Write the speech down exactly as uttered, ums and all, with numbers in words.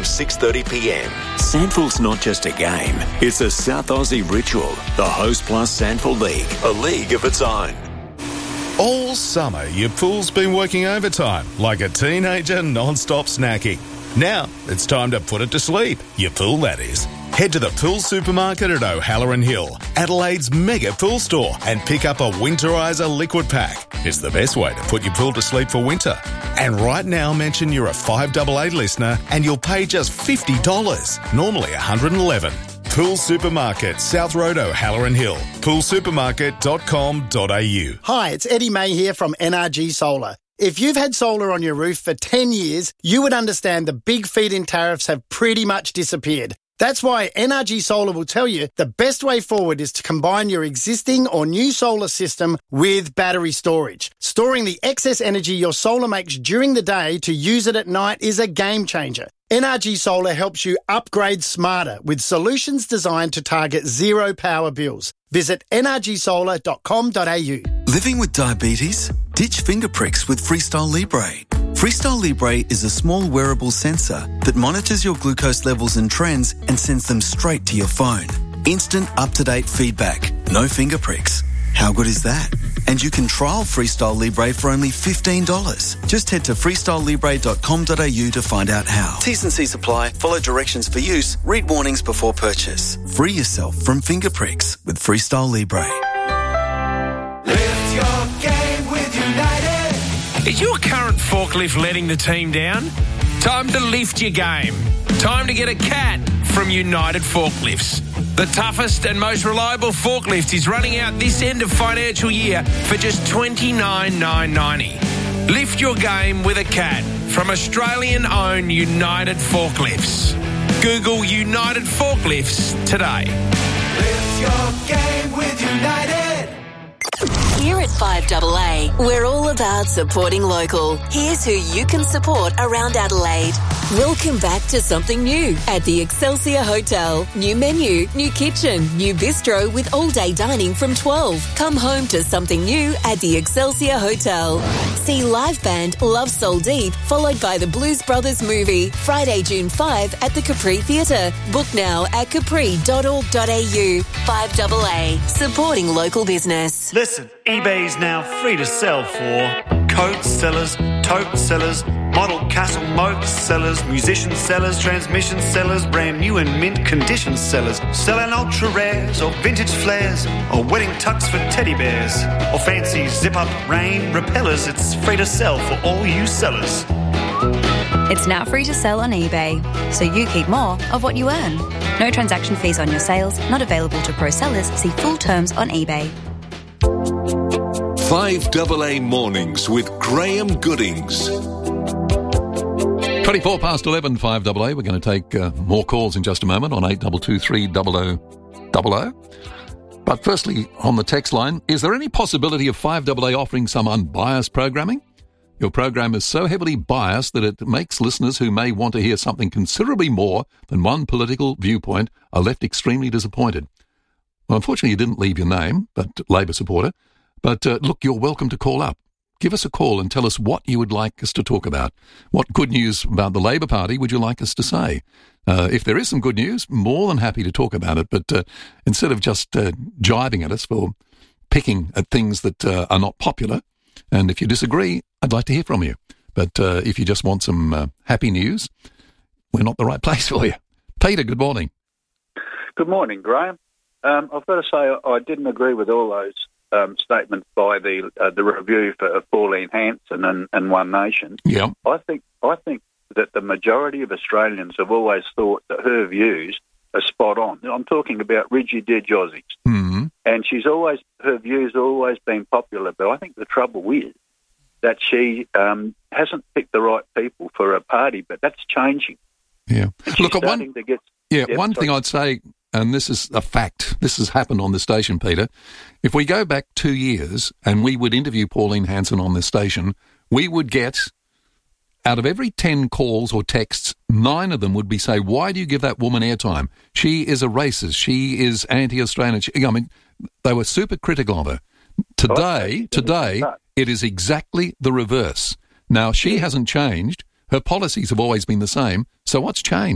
six thirty p m. Sandful's not just a game, it's a South Aussie ritual. The Host Plus Sandful League, a league of its own. All summer, your pool's been working overtime, like a teenager non-stop snacking. Now, it's time to put it to sleep. Your pool, that is. Head to the Pool Supermarket at O'Halloran Hill, Adelaide's mega pool store, and pick up a Winterizer liquid pack. It's the best way to put your pool to sleep for winter. And right now, mention you're a five eight eight listener and you'll pay just fifty dollars, normally one hundred eleven dollars. Pool Supermarket, South Road, O'Halloran Hill. pool supermarket dot com dot a u. Hi, it's Eddie May here from N R G Solar. If you've had solar on your roof for ten years, you would understand the big feed-in tariffs have pretty much disappeared. That's why N R G Solar will tell you the best way forward is to combine your existing or new solar system with battery storage. Storing the excess energy your solar makes during the day to use it at night is a game changer. N R G Solar helps you upgrade smarter with solutions designed to target zero power bills. Visit n r g solar dot com dot a u. Living with diabetes? Ditch finger pricks with Freestyle Libre. Freestyle Libre is a small wearable sensor that monitors your glucose levels and trends and sends them straight to your phone. Instant up-to-date feedback. No finger pricks. How good is that? And you can trial Freestyle Libre for only fifteen dollars. Just head to freestyle libre dot com dot a u to find out how. T's and C's apply. Follow directions for use. Read warnings before purchase. Free yourself from finger pricks with Freestyle Libre. Lift your game with United. Is your current forklift letting the team down? Time to lift your game. Time to get a cat from United Forklifts. The toughest and most reliable forklift is running out this end of financial year for just twenty-nine thousand nine hundred ninety dollars. Lift your game with a cat from Australian-owned United Forklifts. Google United Forklifts today. Lift your game with United. Here at five A A, we're all about supporting local. Here's who you can support around Adelaide. Welcome back to something new at the Excelsior Hotel. New menu, new kitchen, new bistro with all-day dining from twelve. Come home to something new at the Excelsior Hotel. See live band Love Soul Deep, followed by the Blues Brothers movie, Friday, June fifth at the Capri Theatre. Book now at capri dot org dot a u. five A A, supporting local business. Listen, eBay's now free to sell for coat sellers, tote sellers, model castle moat sellers, musician sellers, transmission sellers, brand new and mint condition sellers, selling ultra rares or vintage flares or wedding tux for teddy bears or fancy zip-up rain repellers. It's free to sell for all you sellers. It's now free to sell on eBay, so you keep more of what you earn. No transaction fees on your sales, not available to pro sellers. See full terms on eBay. five A A Mornings with Graham Goodings. twenty-four past eleven, five A A. We're going to take uh, more calls in just a moment on eight two two three zero zero zero zero. But firstly, on the text line, is there any possibility of five A A offering some unbiased programming? Your program is so heavily biased that it makes listeners who may want to hear something considerably more than one political viewpoint are left extremely disappointed. Well, unfortunately, you didn't leave your name, but Labor supporter. But uh, look, you're welcome to call up. Give us a call and tell us what you would like us to talk about. What good news about the Labor Party would you like us to say? Uh, if there is some good news, more than happy to talk about it. But uh, instead of just uh, jibing at us for picking at things that uh, are not popular, and if you disagree, I'd like to hear from you. But uh, if you just want some uh, happy news, we're not the right place for you. Peter, good morning. Good morning, Graham. Um, I've got to say I didn't agree with all those um, statements by the uh, the review for Pauline Hanson and, and One Nation. Yeah, I think I think that the majority of Australians have always thought that her views are spot on. I'm talking about Ridgie Dejozzi's, mm-hmm. and she's always her views have always been popular. But I think the trouble is that she um, hasn't picked the right people for her party. But that's changing. Yeah, look at one. To get, yeah, yeah, one sorry. thing I'd say. And this is a fact. This has happened on the station, Peter. If we go back two years and we would interview Pauline Hanson on this station, we would get, out of every ten calls or texts, nine of them would be say, why do you give that woman airtime? She is a racist. She is anti-Australian. She, I mean, they were super critical of her. Today, today, it is exactly the reverse. Now, she hasn't changed. Her policies have always been the same. So what's changed?